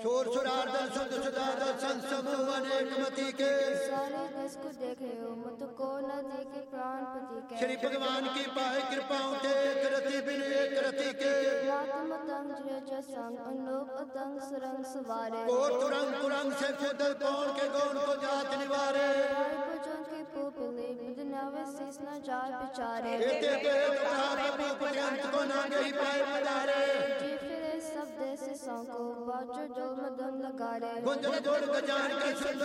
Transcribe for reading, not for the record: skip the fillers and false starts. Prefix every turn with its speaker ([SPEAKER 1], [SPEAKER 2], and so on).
[SPEAKER 1] शोर सुरार्दन शुद्ध सुधार्दन संत समूह अनेक मति के
[SPEAKER 2] सारे देश को देखे हो मत को न देखे प्राण पति के
[SPEAKER 1] श्री भगवान की पाए कृपाओं थे एक रति बिन एक रति के
[SPEAKER 2] रातम तंग जो संग अनलोक अतंग सुरंग सवारे
[SPEAKER 1] को तुरंग कुरंग से खुदल कौन के गौन को जात निवारे
[SPEAKER 2] भजन के पुपले बिदनावे शीस न जाय बिचारे
[SPEAKER 1] एते पे कथा प्रभु पर्यंत को ना गई पाए पधारे
[SPEAKER 2] जी फिरे सब देश संग को बाजो जो मदन लगारे
[SPEAKER 1] गुंजन जोड़ गजान के